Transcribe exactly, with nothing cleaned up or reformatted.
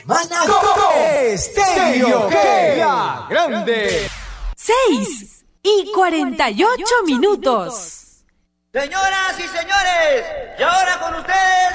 Manaco Estéreo G, la grande. Seis y cuarenta y ocho minutos. Señoras y señores, y ahora con ustedes